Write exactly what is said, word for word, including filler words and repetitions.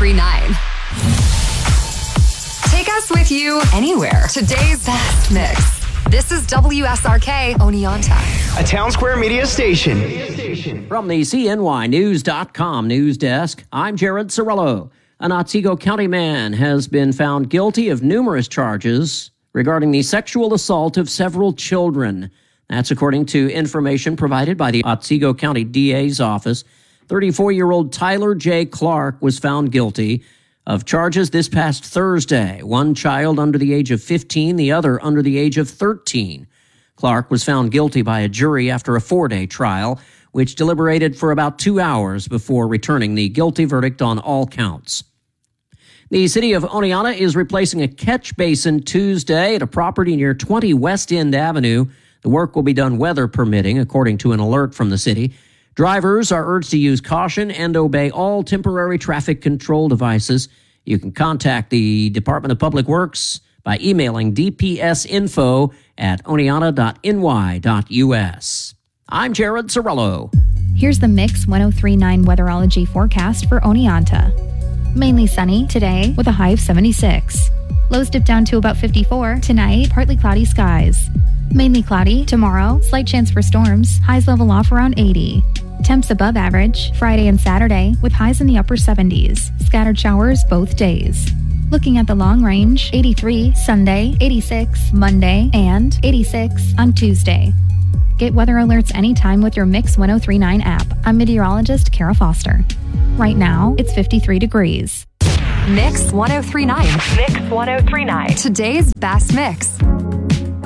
three point nine. Take us with you anywhere. Today's best mix. This is W S R K Oneonta, a Town Square Media station. From the C N Y News dot com news desk, I'm Jared Cirillo. An Otsego County man has been found guilty of numerous charges regarding the sexual assault of several children. That's according to information provided by the Otsego County D A's office. thirty-four-year-old Tyler J. Clark was found guilty of charges this past Thursday. One child under the age of fifteen, the other under the age of thirteen. Clark was found guilty by a jury after a four-day trial, which deliberated for about two hours before returning the guilty verdict on all counts. The city of Oneonta is replacing a catch basin Tuesday at a property near twenty West End Avenue. The work will be done weather permitting, according to an alert from the city. Drivers are urged to use caution and obey all temporary traffic control devices. You can contact the Department of Public Works by emailing d p s info at oneonta dot n y dot u s. I'm Jared Cirillo. Here's the Mix one oh three point nine weatherology forecast for Oneonta. Mainly sunny today with a high of seventy-six. Lows dip down to about fifty-four. Tonight, partly cloudy skies. Mainly cloudy tomorrow, slight chance for storms. Highs level off around eighty. Temps above average Friday and Saturday with highs in the upper seventies. Scattered showers both days. Looking at the long range, eighty-three Sunday, eighty-six Monday, and eighty-six on Tuesday. Get weather alerts anytime with your Mix one oh three point nine app. I'm meteorologist Kara Foster. Right now, it's fifty-three degrees. Mix one oh three point nine. Mix one oh three point nine. Today's best mix.